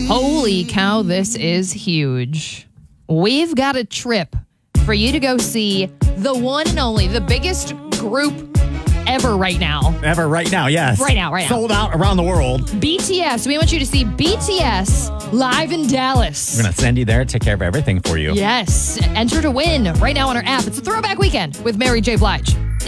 Holy cow, this is huge. We've got a trip for you to go see the one and only, the biggest group ever right now. Ever right now, yes. Right now. Sold out around the world. BTS. We want you to see BTS live in Dallas. We're going to send you there, take care of everything for you. Yes. Enter to win right now on our app. It's a throwback weekend with Mary J. Blige.